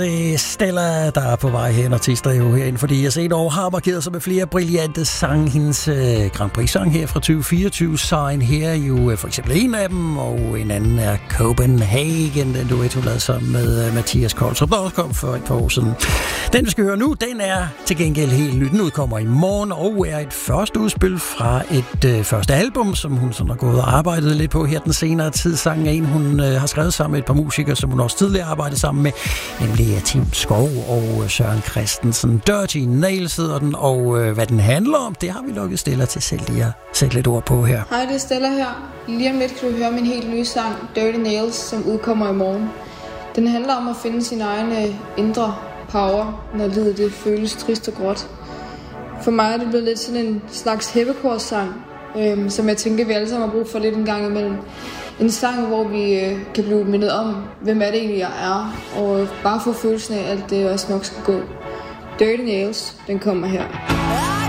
Stella, der er på vej hen og tidsdrive herinde, fordi jeg set og har markeret sig med flere brillante sange. Hendes Grand Prix-sang her fra 2024, Sign her jo for eksempel en af dem, og en anden er Copenhagen, den duet hun lavede sammen med Mathias Kolstrup, der også kom for et par år siden. Den vi skal høre nu, den er til gengæld helt ny. Den udkommer i morgen og er et første udspil fra et første album, som hun sådan har gået og arbejdet lidt på her den senere tid. Sangen er en, hun har skrevet sammen med et par musikere, som hun også tidligere arbejdede sammen med, nemlig Tim Skov og Søren Christensen. Dirty Nails hedder den, og hvad den handler om, det har vi lukket Stella til selv lige at sætte lidt ord på her. Hej, det er Stella her. Lige om lidt kan du høre min helt nye sang, Dirty Nails, som udkommer i morgen. Den handler om at finde sin egen indre power, når livet det føles trist og gråt. For mig er det blevet lidt sådan en slags hæppekorssang, som jeg tænker, vi alle sammen har brug for lidt en gang imellem. En sang, hvor vi kan blive mindet om, hvem er det egentlig, jeg er, og bare få følelsen af, at det også nok skal gå. Dirty Nails, den kommer her.